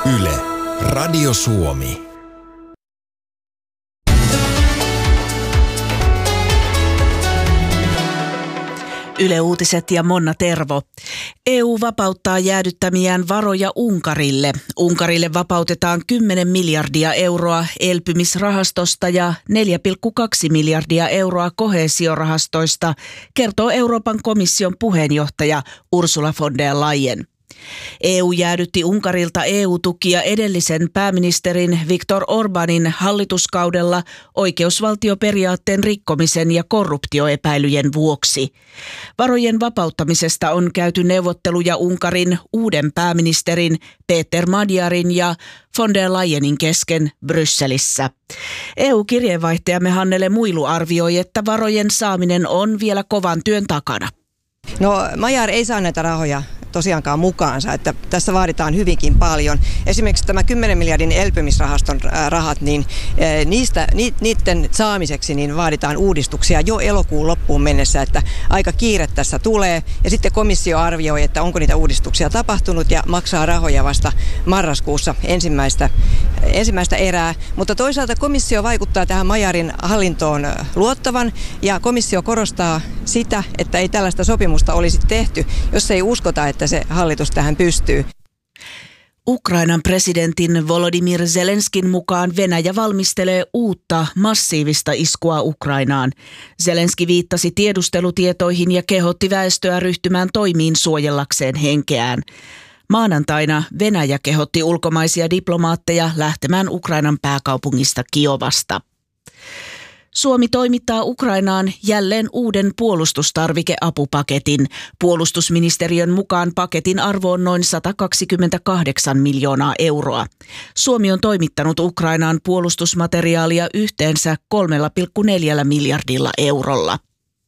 Yle, Radio Suomi. Yle Uutiset ja Monna Tervo. EU vapauttaa jäädyttämiään varoja Unkarille. Unkarille vapautetaan 10 miljardia euroa elpymisrahastosta ja 4,2 miljardia euroa koheesiorahastoista, kertoo Euroopan komission puheenjohtaja Ursula von der Leyen. EU jäädytti Unkarilta EU-tukia edellisen pääministerin Viktor Orbánin hallituskaudella oikeusvaltioperiaatteen rikkomisen ja korruptioepäilyjen vuoksi. Varojen vapauttamisesta on käyty neuvotteluja Unkarin uuden pääministerin Péter Magyarin ja von der Leyenin kesken Brysselissä. EU-kirjeenvaihtajamme Hannele Muilu arvioi, että varojen saaminen on vielä kovan työn takana. No, Magyar ei saa näitä rahoja tosiaankaan mukaansa, että tässä vaaditaan hyvinkin paljon. Esimerkiksi tämä 10 miljardin elpymisrahaston rahat, niin niiden saamiseksi niin vaaditaan uudistuksia jo elokuun loppuun mennessä, että aika kiire tässä tulee. Ja sitten komissio arvioi, että onko niitä uudistuksia tapahtunut ja maksaa rahoja vasta marraskuussa ensimmäistä erää. Mutta toisaalta komissio vaikuttaa tähän Magyarin hallintoon luottavan ja komissio korostaa sitä, että ei tällaista sopimusta olisi tehty, jos ei uskota, että se hallitus tähän pystyy. Ukrainan presidentin Volodymyr Zelenskin mukaan Venäjä valmistelee uutta massiivista iskua Ukrainaan. Zelenski viittasi tiedustelutietoihin ja kehotti väestöä ryhtymään toimiin suojellakseen henkeään. Maanantaina Venäjä kehotti ulkomaisia diplomaatteja lähtemään Ukrainan pääkaupungista Kiovasta. Suomi toimittaa Ukrainaan jälleen uuden puolustustarvikeapupaketin. Puolustusministeriön mukaan paketin arvo on noin 128 miljoonaa euroa. Suomi on toimittanut Ukrainaan puolustusmateriaalia yhteensä 3,4 miljardilla eurolla.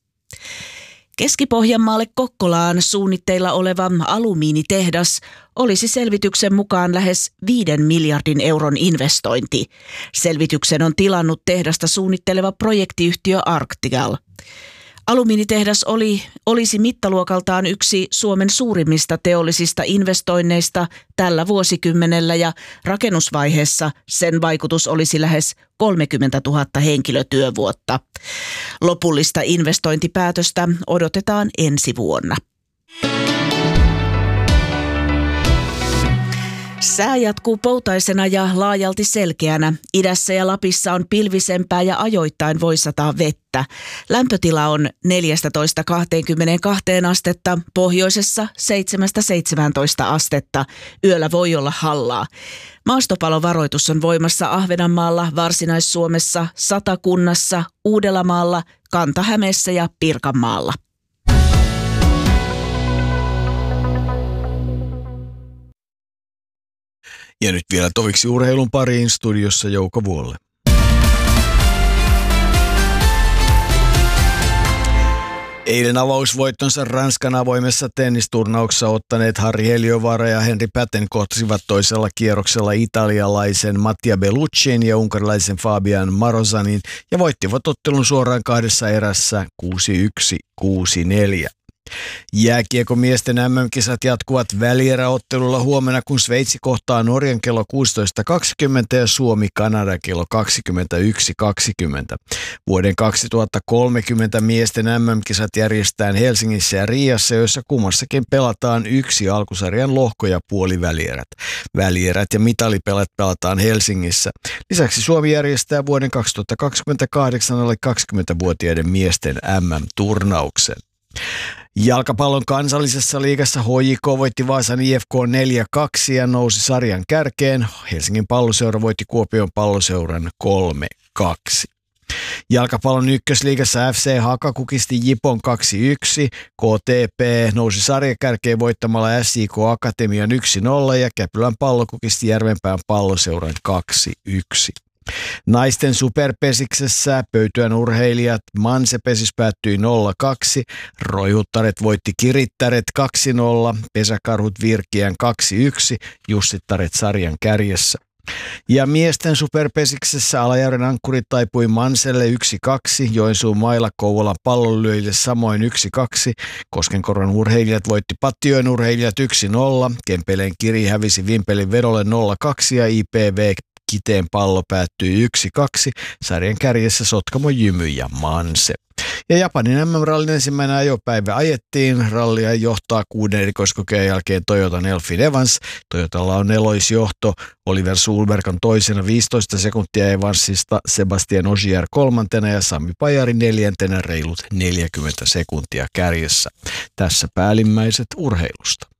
Keski-Pohjanmaalle Kokkolaan suunnitteilla oleva alumiinitehdas olisi selvityksen mukaan lähes 5 miljardin euron investointi. Selvityksen on tilannut tehdasta suunnitteleva projektiyhtiö Arctial. Alumiinitehdas olisi mittaluokaltaan yksi Suomen suurimmista teollisista investoinneista tällä vuosikymmenellä ja rakennusvaiheessa sen vaikutus olisi lähes 30 000 henkilötyövuotta. Lopullista investointipäätöstä odotetaan ensi vuonna. Sää jatkuu poutaisena ja laajalti selkeänä. Idässä ja Lapissa on pilvisempää ja ajoittain voi sataa vettä. Lämpötila on 14–22 astetta, pohjoisessa 7–17 astetta. Yöllä voi olla hallaa. Maastopalovaroitus on voimassa Ahvenanmaalla, Varsinais-Suomessa, Satakunnassa, Uudellamaalla, Kanta-Hämeessä ja Pirkanmaalla. Ja nyt vielä toviksi urheilun pariin, studiossa Jouko Vuolle. Eilen avausvoittonsa Ranskan avoimessa tennisturnauksessa ottaneet Harri Heliövaara ja Henri Päten kohtasivat toisella kierroksella italialaisen Mattia Belluccin ja unkarilaisen Fabian Marozanin ja voittivat ottelun suoraan kahdessa erässä 6-1, 6-4. Jääkiekomiesten MM-kisat jatkuvat välieräottelulla huomenna, kun Sveitsi kohtaa Norjan kello 16.20 ja Suomi Kanada kello 21.20. Vuoden 2030 miesten MM-kisat järjestetään Helsingissä ja Riassa, joissa kummassakin pelataan yksi alkusarjan lohko- ja puolivälierät. Välierät ja mitalipelat pelataan Helsingissä. Lisäksi Suomi järjestää vuoden 2028 alle 20-vuotiaiden miesten MM-turnauksen. Jalkapallon kansallisessa liigassa HJK voitti Vaasan IFK 4-2 ja nousi sarjan kärkeen. Helsingin Palloseura voitti Kuopion Palloseuran 3-2. Jalkapallon ykkösliigassa FC Haka kukisti Jipon 2-1, KTP nousi sarjakärkeen voittamalla SIK Akatemian 1-0 ja Käpylän Pallo kukisti Järvenpään Palloseuran 2-1. Naisten superpesiksessä Pöytyän urheilijat Manse-pesis päättyi 0-2, Roihuttaret voitti Kirittäret 2-0, Pesäkarhut Virkiän 2-1, Jussittaret sarjan kärjessä. Ja miesten superpesiksessä Alajärven ankkurit taipui Manselle 1-2, Joensuun Maila Kouvolan Pallonlyöjille samoin 1-2, Koskenkorvan urheilijat voitti Pattijoen urheilijat 1-0, Kempeleen Kiri hävisi Vimpelin Vedolle 0-2 ja IPV Kiteen Pallo päättyi 1-2, sarjan kärjessä Sotkamo Jymy ja Manse. Ja Japanin MM-rallin ensimmäinen ajopäivä ajettiin. Rallia johtaa 6 erikoiskokeen jälkeen Toyotan Elfin Evans. Toyotalla on neloisjohto. Oliver Sulberg on toisena 15 sekuntia Evansista, Sebastian Ogier kolmantena ja Sami Pajari neljäntenä reilut 40 sekuntia kärjessä. Tässä päällimmäiset urheilusta.